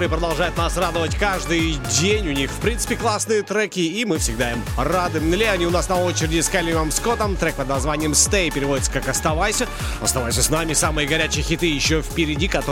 продолжает нас радовать каждый день. У них, в принципе, классные треки, и мы всегда им рады. Леони у нас на очереди с Кэллином Скоттом. Трек под названием «Stay» переводится как «Оставайся». Оставайся с нами. Самые горячие хиты еще впереди, которые